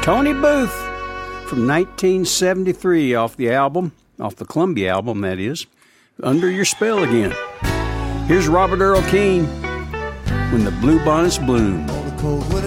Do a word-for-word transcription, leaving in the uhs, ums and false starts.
Tony Booth from nineteen seventy-three off the album, off the Columbia album, that is, Under Your Spell Again. Here's Robert Earl Keen, When the Bluebonnets Bloom.